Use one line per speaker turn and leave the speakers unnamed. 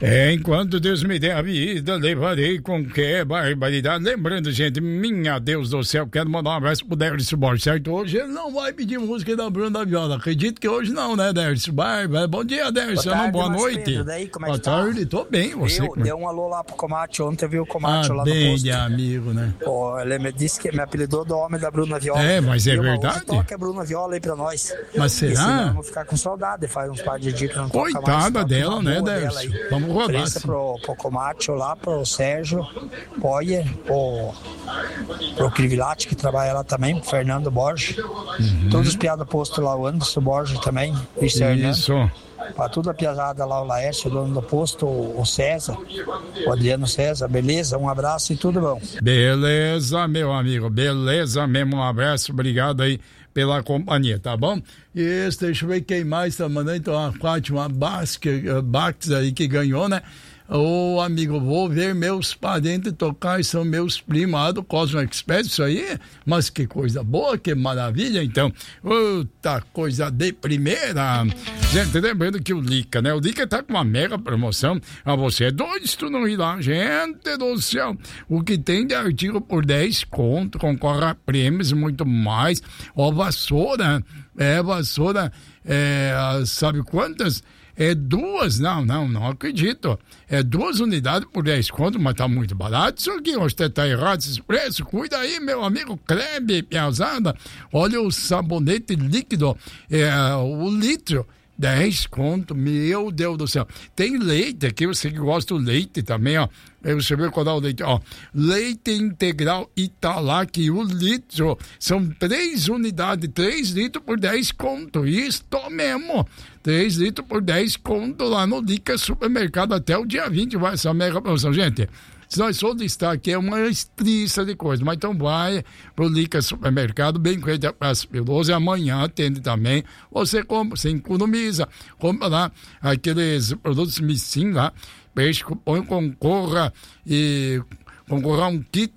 Enquanto Deus me der a vida, levarei com que barbaridade. Lembrando, gente, minha Deus do céu, quero mandar um abraço pro Dercio Borges, certo? Hoje ele não vai pedir música da Bruna Viola. Acredito que hoje não, né, Dercio? Bom dia, Dercio. Boa noite.
Pedro, daí, como é
boa
que
tarde, tô bem. Você?
Deu um alô lá pro Comate ontem, viu o Comate lá no
bem
posto.
de amigo, né?
Pô, ele me disse que me apelidou do homem da Bruna Viola.
É, mas é verdade?
Hoje toca a Bruna Viola aí pra nós.
Mas será?
Senão eu vou ficar com saudade, faz uns par de dias que não toca mais.
Coitada dela, né, Dercio? Vamos rodar.
Pro Comate lá, pro Sérgio Poyer, pro Crivilati, que trabalha lá também, pro Fernando Borges. Todos os piadas postos lá, o Anderson Borges também.
Isso.
Pra toda a piazada lá, o Laércio, o dono do posto, o César, o Adriano César, beleza? Um abraço e tudo bom.
Beleza, meu amigo, beleza mesmo, um abraço, obrigado aí pela companhia, tá bom? E deixa eu ver quem mais tá mandando, então a Fátima Bax aí que ganhou, né? Ô amigo, vou ver meus parentes tocar, são meus primos do Cosmo Express, isso aí, mas que coisa boa, que maravilha, então, outra coisa de primeira. Gente, lembrando que o Lica, né, o Lica tá com uma mega promoção, você é doido se tu não ir lá, gente do céu, o que tem de artigo por 10 conto, concorre a prêmios e muito mais, vassoura, sabe quantas? Duas, não acredito. 2 unidades por 10 conto, mas tá muito barato isso aqui. Você tá errado esses preços. Cuida aí, meu amigo Klebe Piazada. Olha o sabonete líquido, o litro. 10 conto, meu Deus do céu. Tem leite aqui, você que gosta do leite também, ó. Você vê qual é o leite, ó. Leite integral Italac, o litro. São 3 unidades, 3 litros por 10 conto. Isso mesmo. 3 litros por 10 conto lá no Lica Supermercado até o dia 20 vai essa mega promoção, gente. Se nós for listar aqui, é uma estriça de coisa, mas então vai pro Lica Supermercado, bem com ele, Praça Veloso, e amanhã atende também, você compra, você economiza, compra lá aqueles produtos Missim lá, peixe, concorra a um kit